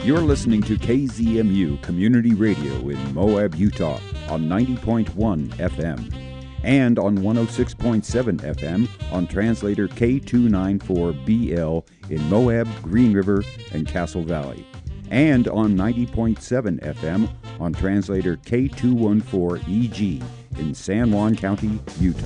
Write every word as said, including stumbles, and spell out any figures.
You're listening to K Z M U Community Radio in Moab, Utah on ninety point one F M and on one oh six point seven F M on translator K two ninety-four B L in Moab, Green River, and Castle Valley, and on ninety point seven F M on translator K two fourteen E G in San Juan County, Utah.